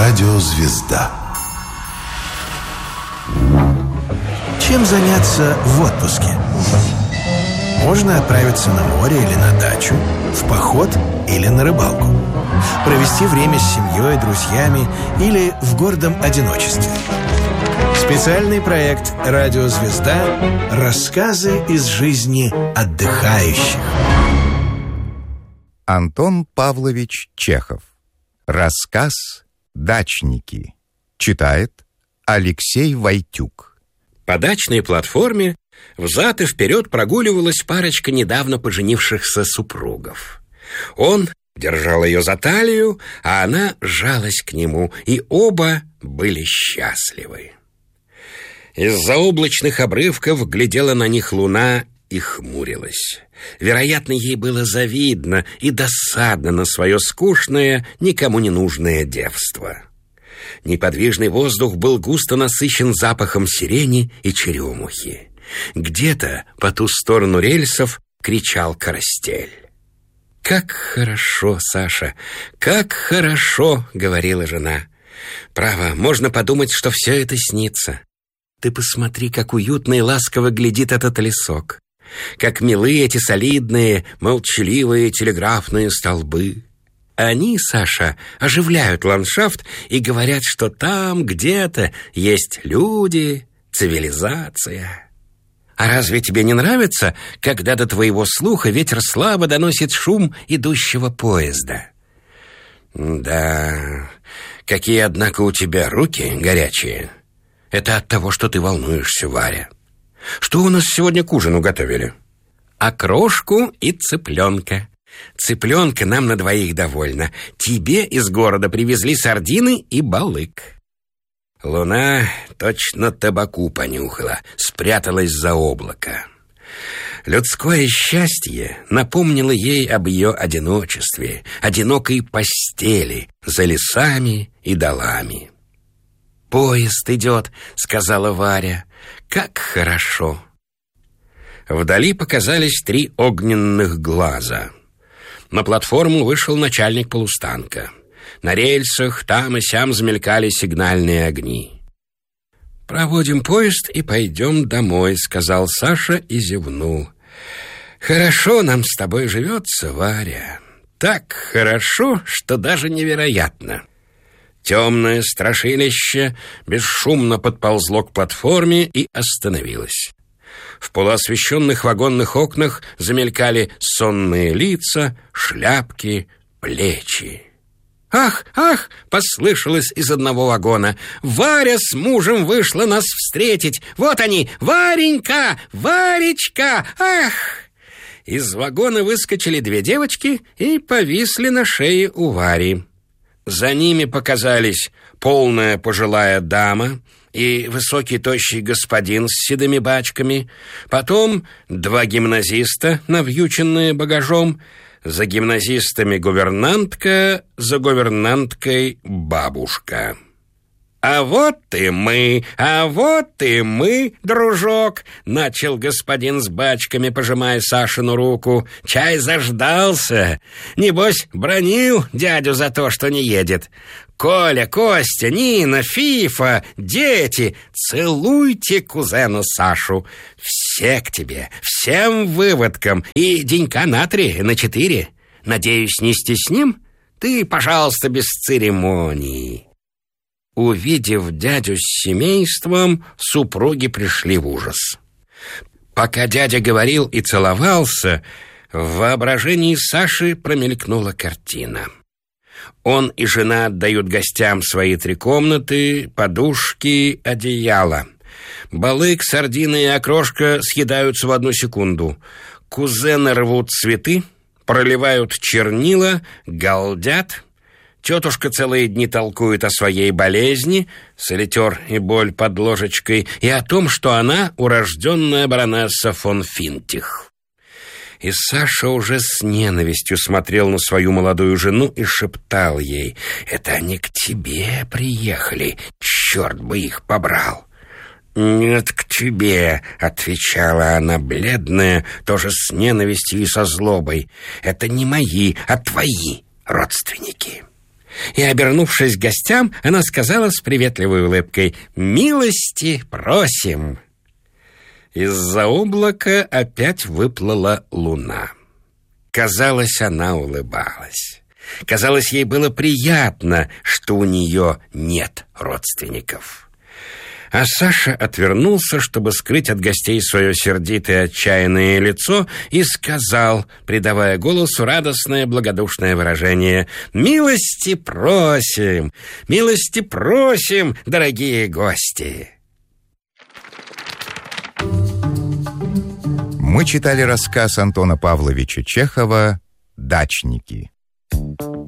Радиозвезда. Чем заняться в отпуске? Можно отправиться на море или на дачу, в поход или на рыбалку, провести время с семьей, друзьями или в гордом одиночестве. Специальный проект «Радиозвезда. Рассказы из жизни отдыхающих». Антон Павлович Чехов. Рассказ «Дачники». Читает Алексей Войтюк. По дачной платформе взад и вперед прогуливалась парочка недавно поженившихся супругов. Он держал ее за талию, а она сжалась к нему, и оба были счастливы. Из-за облачных обрывков глядела на них луна и хмурилась. Вероятно, ей было завидно и досадно на свое скучное, никому не нужное девство. Неподвижный воздух был густо насыщен запахом сирени и черемухи. Где-то по ту сторону рельсов кричал карастель. «Как хорошо, Саша, как хорошо!» — говорила жена. «Право, можно подумать, что все это снится. Ты посмотри, как уютно и ласково глядит этот лесок. Как милы эти солидные, молчаливые телеграфные столбы. Они, Саша, оживляют ландшафт и говорят, что там где-то есть люди, цивилизация. А разве тебе не нравится, когда до твоего слуха ветер слабо доносит шум идущего поезда? Да, какие, однако, у тебя руки горячие. Это от того, что ты волнуешься, Варя. Что у нас сегодня к ужину готовили? Окрошку и цыпленка. Цыпленка нам на двоих довольно. Тебе из города привезли сардины и балык. Луна точно табаку понюхала, спряталась за облако. Людское счастье напомнило ей об ее одиночестве, одинокой постели за лесами и долами. «Поезд идет», — сказала Варя. «Как хорошо!» Вдали показались 3 огненных глаза. На платформу вышел начальник полустанка. На рельсах там и сям замелькали сигнальные огни. «Проводим поезд и пойдем домой», — сказал Саша и зевнул. «Хорошо нам с тобой живется, Варя. Так хорошо, что даже невероятно». Темное страшилище бесшумно подползло к платформе и остановилось. В полуосвещенных вагонных окнах замелькали сонные лица, шляпки, плечи. «Ах, ах!» — послышалось из одного вагона. «Варя с мужем вышла нас встретить! Вот они! Варенька! Варечка! Ах!» Из вагона выскочили 2 девочки и повисли на шее у Вари. За ними показались полная пожилая дама и высокий тощий господин с седыми бачками, потом 2 гимназиста, навьюченные багажом, за гимназистами гувернантка, за гувернанткой бабушка. «А вот и мы, дружок!» — начал господин с бачками, пожимая Сашину руку. «Чай заждался. Небось, бранил дядю за то, что не едет. Коля, Костя, Нина, Фифа, дети, целуйте кузена Сашу. Все к тебе, всем выводкам. И денька на 3, на 4. Надеюсь, не стесним? Ты, пожалуйста, без церемоний». Увидев дядю с семейством, супруги пришли в ужас. Пока дядя говорил и целовался, в воображении Саши промелькнула картина. Он и жена отдают гостям свои 3 комнаты, подушки, одеяло. Балык, сардины и окрошка съедаются в 1 секунду. Кузены рвут цветы, проливают чернила, галдят. Тетушка целые дни толкует о своей болезни, солитер и боль под ложечкой, и о том, что она урожденная баронесса фон Финтих. И Саша уже с ненавистью смотрел на свою молодую жену и шептал ей: «Это они к тебе приехали, черт бы их побрал!» «Нет, к тебе», — отвечала она, бледная, тоже с ненавистью и со злобой. «Это не мои, а твои родственники». И, обернувшись к гостям, она сказала с приветливой улыбкой: «Милости просим». Из-за облака опять выплыла луна. Казалось, она улыбалась. Казалось, ей было приятно, что у нее нет родственников. А Саша отвернулся, чтобы скрыть от гостей свое сердитое, отчаянное лицо, и сказал, придавая голосу радостное, благодушное выражение: «Милости просим, дорогие гости!» Мы читали рассказ Антона Павловича Чехова «Дачники».